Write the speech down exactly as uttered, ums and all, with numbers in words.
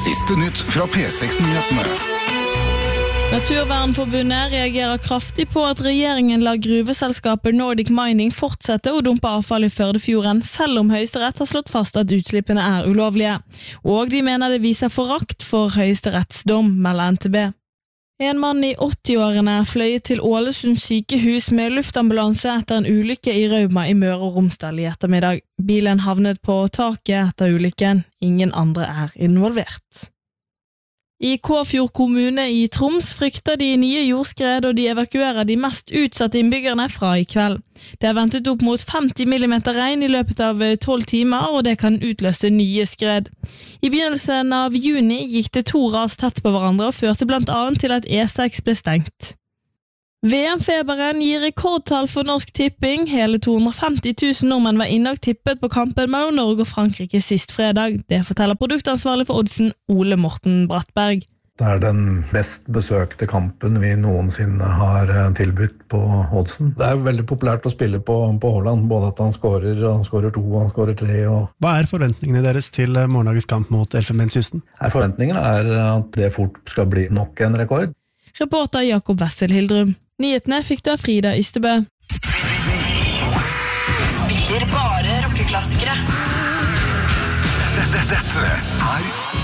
Siste nytt fra P seks-nyhetene. Naturvernforbundet reagerer kraftig på at regjeringen lar gruveselskapet Nordic Mining fortsette å dumpe avfall i Førdefjorden, selv om Høyesterett har slått fast at utslippene er ulovlige. Og de mener det viser forakt for Høyesterettsdom, melder N T B. En mann i åtti-årene fløyet til Ålesund sykehus med luftambulanse etter en ulykke i Rauma i Møre og Romsdal i ettermiddag. Bilen havnet på taket etter ulykken. Ingen andre er involvert. I Kåfjord kommune i Troms frykter de nye jordskred, og de evakuerer de mest utsatte innbyggerne fra i kveld. Det er ventet opp mot femti millimeter regn i løpet av tolv timer, og det kan utløse nye skred. I begynnelsen av juni gikk det to ras tett på hverandre og førte blant annet til at E seks ble stengt. V M-feberen gir rekordtall for Norsk Tipping. Hele to hundre og femti tusen nordmenn var inne og tippet på kampen mellom Norge og Frankrike sist fredag. Det forteller produktansvarlig for Oddsen, Ole Morten Brattberg. Det er den best besøkte kampen vi noensinne har tilbudt på Oddsen. Det er veldig populært å spille på, på Haaland, både at han skårer, han skårer to, han skårer tre. Og... Hva er forventningene deres til morgendagens kamp mot Elfenbenskysten? Forventningene er at det fort skal bli nok en rekord. Reporter Jakob Wessel Hildrum. Nyhetene fikk du av Frida Ystebø. Spiller bare rockeklassikere. Dette er